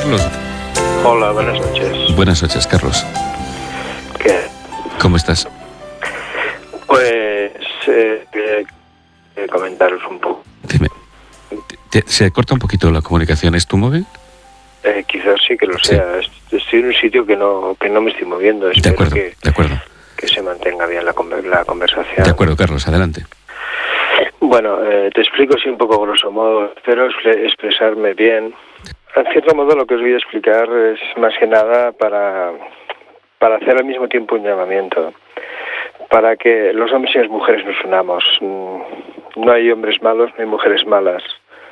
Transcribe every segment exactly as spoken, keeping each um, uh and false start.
Carlos. Hola, buenas noches. Buenas noches, Carlos. ¿Qué? ¿Cómo estás? Pues, eh, eh, eh, comentaros un poco. Dime. Te- se corta un poquito la comunicación. ¿Es tu móvil? Eh, quizás sí que lo Sí. sea. Est- Estoy en un sitio que no que no me estoy moviendo. De Espero acuerdo, que, de acuerdo. que se mantenga bien la, conver- la conversación. De acuerdo, Carlos, adelante. Bueno, eh, te explico así un poco grosso modo. Espero expre- expresarme bien. En cierto modo lo que os voy a explicar es más que nada para, para hacer al mismo tiempo un llamamiento. Para que los hombres y las mujeres nos unamos. Mm, No hay hombres malos, no hay mujeres malas.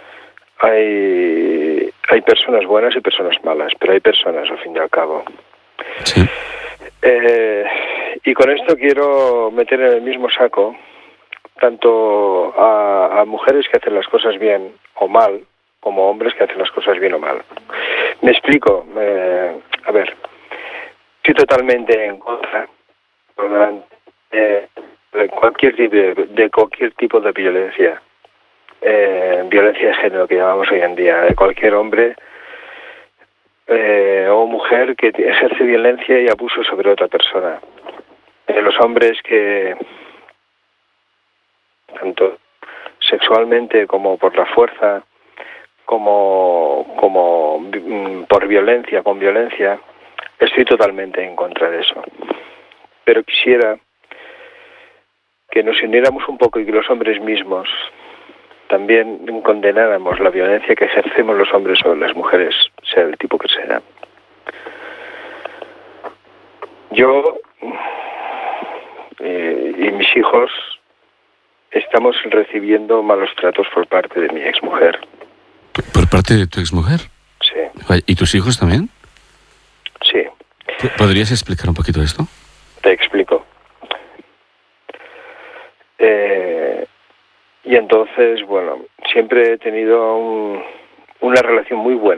Hay, hay personas buenas y personas malas, pero hay personas al fin y al cabo. Sí. Eh, y con esto quiero meter en el mismo saco tanto a, a mujeres que hacen las cosas bien o mal, como hombres que hacen las cosas bien o mal. Me explico. Eh, a ver, estoy totalmente en contra eh, de cualquier tipo de, de cualquier tipo de violencia, eh, violencia de género que llamamos hoy en día, de cualquier hombre eh, o mujer que ejerce violencia y abuso sobre otra persona. Eh, los hombres que tanto sexualmente como por la fuerza, como como mm, por violencia, con violencia, estoy totalmente en contra de eso. Pero quisiera que nos uniéramos un poco y que los hombres mismos también condenáramos la violencia que ejercemos los hombres sobre las mujeres, sea del tipo que sea. Yo eh, y mis hijos estamos recibiendo malos tratos por parte de mi exmujer. ¿Por parte de tu exmujer? Sí, ¿Y tus hijos también? sí, P- ¿Podrías explicar un poquito esto? te explico. Eh, y entonces, bueno, siempre he tenido un, una relación muy buena